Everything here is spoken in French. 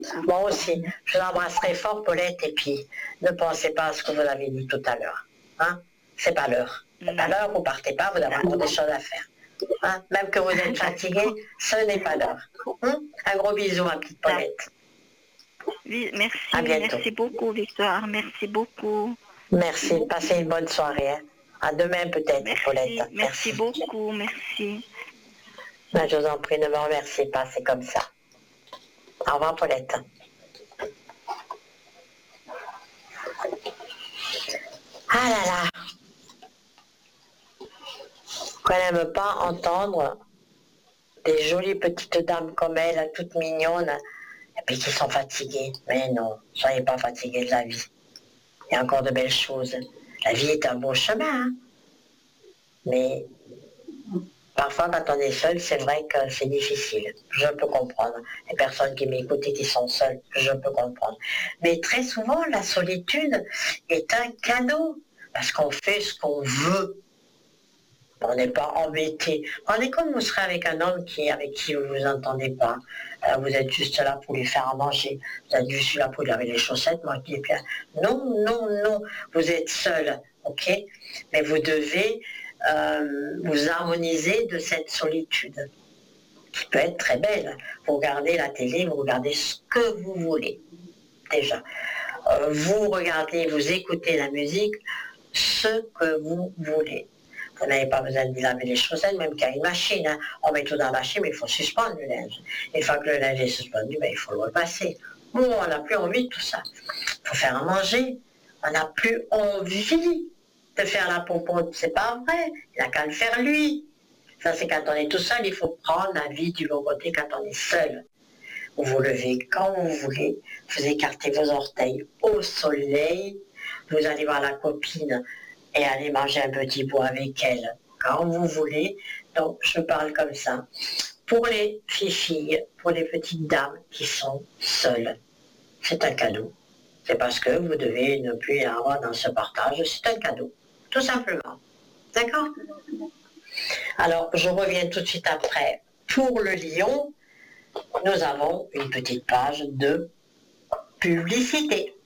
Moi aussi. Je vous embrasserai fort, Paulette, et puis ne pensez pas à ce que vous avez dit tout à l'heure. Hein? C'est pas l'heure. C'est pas l'heure, vous partez pas, vous avez encore des choses à faire. Hein? Même que vous êtes fatigué, ce n'est pas l'heure. Hein? Un gros bisou, ma petite Paulette. Oui, merci, à bientôt. merci beaucoup, Victoire. Merci beaucoup. Merci. Passez une bonne soirée. Hein? À demain peut-être, Merci, Paulette. merci beaucoup, merci. Ben, je vous en prie, ne me remerciez pas, c'est comme ça. Au revoir, Paulette. Ah là là. Qu'on n'aime pas entendre des jolies petites dames comme elle, toutes mignonnes, et puis qui sont fatiguées. Mais non, soyez pas fatigués de la vie. Il y a encore de belles choses. La vie est un beau chemin, hein? Mais parfois, quand on est seul, c'est vrai que c'est difficile. Je peux comprendre. Les personnes qui m'écoutent et qui sont seules, je peux comprendre. Mais très souvent, la solitude est un cadeau, parce qu'on fait ce qu'on veut. On n'est pas embêté. On est comme vous serez avec un homme avec qui vous ne vous entendez pas. Vous êtes juste là pour lui faire à manger. Vous êtes juste là pour lui laver les chaussettes. Moi, je dis bien, non, non, non. Vous êtes seul, ok? Mais vous devez vous harmoniser de cette solitude, qui peut être très belle. Vous regardez la télé, vous regardez ce que vous voulez, déjà. Vous regardez, vous écoutez la musique, ce que vous voulez. Vous n'avez pas besoin de laver les chaussettes, même qu'il y a une machine. Hein. On met tout dans la machine, mais il faut suspendre le linge. Une fois que le linge est suspendu, ben, il faut le repasser. Bon, on n'a plus envie de tout ça. Il faut faire à manger. On n'a plus envie de faire la popote. C'est pas vrai. Il n'a qu'à le faire lui. Ça, c'est quand on est tout seul. Il faut prendre la vie du bon côté quand on est seul. Vous vous levez quand vous voulez. Vous écartez vos orteils au soleil. Vous allez voir la copine et aller manger un petit bout avec elle quand vous voulez. Donc, je parle comme ça. Pour les filles, pour les petites dames qui sont seules, c'est un cadeau. C'est parce que vous devez ne plus y avoir dans ce partage, c'est un cadeau. Tout simplement. D'accord? Alors, je reviens tout de suite après. Pour le lion, nous avons une petite page de publicité.